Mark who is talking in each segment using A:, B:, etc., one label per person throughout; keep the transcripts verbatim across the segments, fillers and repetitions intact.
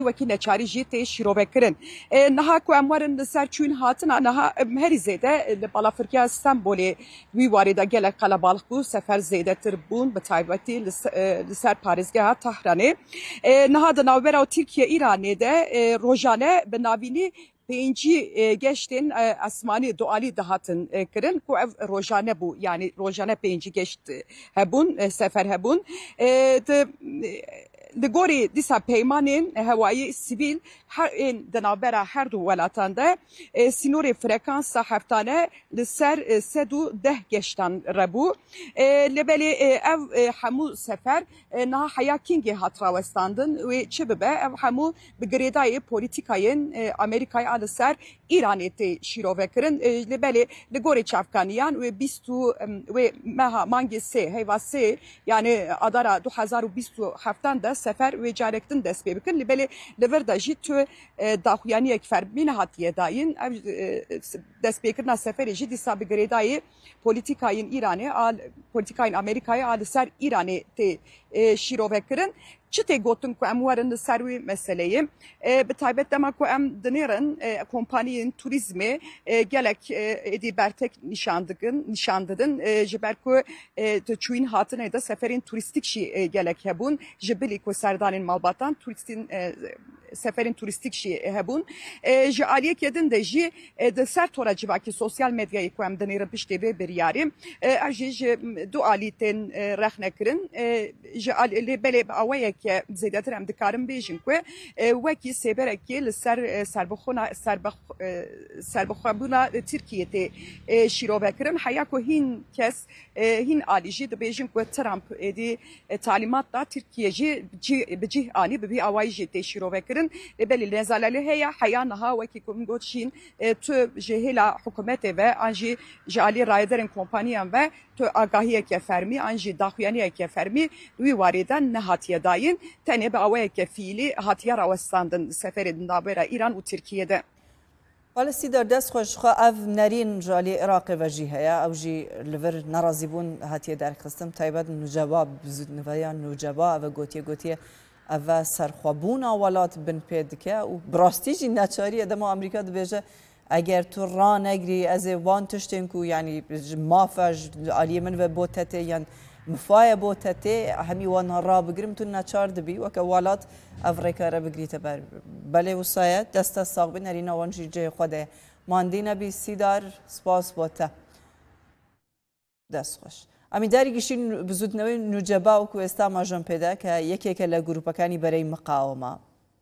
A: وکی نچاری جی تی شیروه کرن نها کو اموارن سر چون هاتن نها هری زیده بالا فرکیا استانبول وی وارد گله قلبالق بو سفر زیده تر بون به تایبتی لسر پاریزگاه تهران نها د ناوبرا ترکیه ایران ده روزانه به ناوینی پنجی گشتن اسمانی دوالی دهاتن کرن کو روزانه بو یعنی روزانه پنجی گشت هبون سفر هبون لگوری دیسا پیمانین هوایی سیویل هر این دنابرا هر دو ولاتانده سینور فرکانس هفتانه لسر سدو ده گشتن ربو لبلی او همو سفر نه حیا کینگ هاتراوستاندن و چه ببه او همو بگریدای پولیتیکاین امریکای آل سر ایرانی تی شیروه کرن لبلی لگوری چافکانیان و بیستو و مها مانگی سه هیوا سه یعنی ادارا دو هزار و بیست و هفتان ده سفر و جارکتن دست پی بکن لبلی لور داجی تو داخویانی یک فرمین هاتیه داین دست پی کردن سفر جدی سابق گریدای پولیتیکاین ایرانی آل پولیتیکاین امریکای آل سر ایرانی تی شیروه کرن چه تی گوتن که اموارن سروی مسئله به تایبت دما که ام دنیرن کمپانیین توریزمی گلک ادی برتک نشاندگن نشانددن جبر که چوین هاتن ایده سفرین توریستیک شی گلک هبون جبلی که سردانین مالباتان توریستین سفرین توریستیک شی هبون جالیه کدن دجی د سر تورا جواکی سوسیال مدیایی که ام دنیرن پشتی به بریاریم اجیج دو آلیتن رخ نکرن جالی بله آوایی که زیادتر هم دکارم بیشیم که وکی سبرکی لسر سربخونا سربخ سربخوابونا ترکیه تی شیروه کرن حیا که هین کس هین آلیجی د بیشیم که ترامپ دی تعلیمات دا ترکیه جی بجی آنی ببی آوایی تی شیروه کرن بلی نزاله هیا حیا نها وکی کم گوشین تو جهلا حکومت و آنجی جالی رایدرن کمپانیان و تو آگاهی که فرمی آنجی داخویانی که فرمی وی واردن نهاتیه داین تنه به آوای که فیلی هاتیه راوستاندن سفر نابرا ایران و ترکیه ده
B: والستی در دست خوش خو اف نرین جالی عراق و جیهیا او جی لور نرازیبون هاتیه در خستم تایبت نجواب بزود نویا نجواب و گوتیه گوتیه او سرخوابون اولات بن پیدکه و براستیجی نچاری ادم آمریکا دبیجه اگر تو را نگری از وان تشتین کو یعنی مافج عالیه من و بوتته یعنی مفايا بوتتي همي وانا را بقرم تنا چار دبي وكوالات افريكا را بقري تبر بله وصايا دست الساقبين ارينا وانجي جي خوده ماندينا بي سيدار سپاس بوتا دست خوش امی داری گشین بزود نوی نجبا و کو استاما جان پیدا که یکی یک لگروپکانی برای مقاومه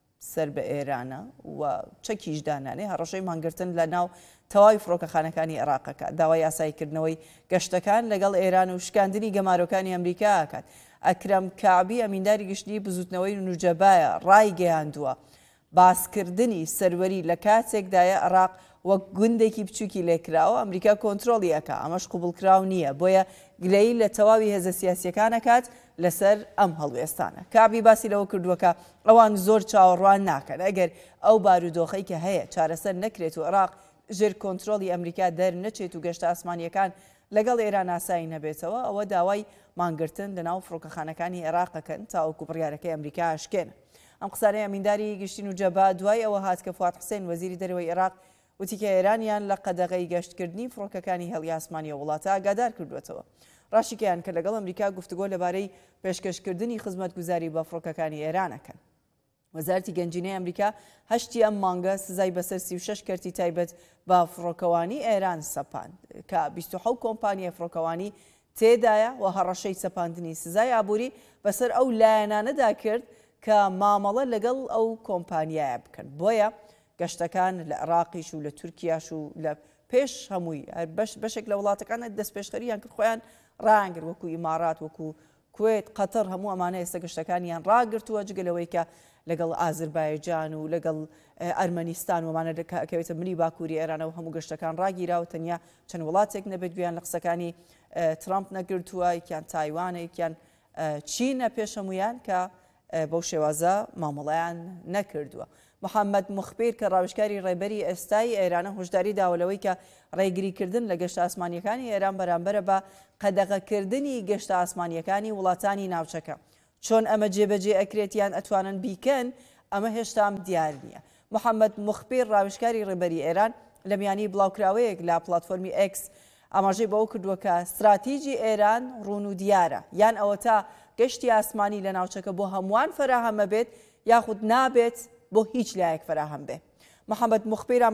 B: سر به ایرانه و چکیش دانانه هرشای مانگرتن لناو توای فڕۆکەخانەکانی عێراقەکە داوای ئاساییکردنەوەی گەشتەکان لەگەڵ ئێران و شکاندنی گەمارۆکانی ئەمریکا ئاکات ئەکرەم کاعبی ئەمینداری گشتنی بزوتنەوەی نوجەبایە ڕای گەیاندووە باسکردنی سەروەری لە کاتێکدایە عێراق وەک گوندێکی بچووکی لێکراوە ئەمریکا کۆنتڕۆڵی ئەکا ئەمەش قوبڵکراو نییە بۆیە گلەیی لە تەواوی هێزە سیاسیەکان ئەکات لەسەر ئەم هەڵوێستانە کابی باسی لەوە کردووەکە ئەوان زۆر چاوەڕوان ناکەن ئەگەر ئەو بارودۆخەی کە هەیە چارەسەر نەکرێت و عێراق ژێر کۆنتڕۆڵی ئەمریکا دەرنەچێت و گەشتە ئاسمانیەکان لەگەڵ ئێران ئاسایی نەبێتەوە ئەوە داوای مانگرتن لەناو فڕۆکەخانەکانی عێراقەکەن تاوەکو بڕیارەکەی ئەمریکا ئاشکێنە ئەم قسانەی ئەمینداری گشتین و جەبا دوای ئەوە هات کە فواد حوسێن وەزیری دەرەوەی عێراق وتی کە ئێرانیان لە قەدەغەی گەشتکردنی فڕۆکەکانی هێڵی ئاسمانیە وڵاتە ئاگادار کردوێتەوە ڕاشیکەیان کە لەگەڵ ئەمریکا گفتوگۆ لەبارەی پێشکەشکردنی خزمەتگوزاری بە فڕۆکەکانی ئێرانەکەن وەزارەتی گەنجینەی ئەمریکا هەشتی ئەم مانگە سزای بەسەر سی و شەش کەرتی تایبەت بە فڕۆکەوانی ئێران سەپاند کە بیست و حەوت کۆمپانیە فڕۆکەوانی تێدایە و هەڕەشەی سەپاندنی سزای ئابووری بەسەر ئەو لایەنانەدا کرد کە مامەڵە لەگەڵ ئەو کۆمپانیایە بکەن بۆیە گەشتەکان لە عێراقیش و لە تورکیاش و لە پێش هەمووی بەشێک لە وڵاتەکانە دەست پێشخەریان کرد خۆیان ڕاگرت وەکو ئیمارات وەکو کوێت قەتەر هەموو ئەمانە ئێستا گەشتەکانیان ڕاگرتووە جگەلەوەی کە لەگەڵ ئازربایجان و لەگەڵ ئەرمەنیستان ومانە کەوێتە ملی باکووری ئێرانە و هەموو گەشتەکان ڕاگیراوە تەنیا چەند وڵاتێک نەبێت گویان لە قسەکانی ترامپ نەگرتووە یەکیان تایوانە یەکیان چینە پێش هەمویان کە بەو شێوازە مامەڵەیان نەکردووە محەممەد مخبیر کە ڕاوشکاری ڕێبەری ئێستای ئێرانە هۆشداری داوەلەوەی کە ڕێگریکردن لە گەشتە ئاسمانیەکانی ئێران بەرامبەرە بە قەدەغەکردنی گەشتە ئاسمانیەکانی وڵاتانی ناوچەکە چۆن ئەمە جێبەجێ ئەکرێتیان ئەتوانن بیکەن ئەمە هێشتام دیار نییە. محەممەد مخبیر ڕاوشکاری ڕێبەری ئێران لە میانی بڵاوکراوەیەک لە پلتفۆرمی ئەکس ئاماژەی بەوە کردووە کە استراتیژی ئێران ڕوون و دیارە، یان ئەوە تا گەشتی ئاسمانی لە ناوچەکە بۆ هەمووان فەراهەمە بێت یاخود نابێت بۆ هیچ لایەک فەراهەم بێت. محەممەد مخبیر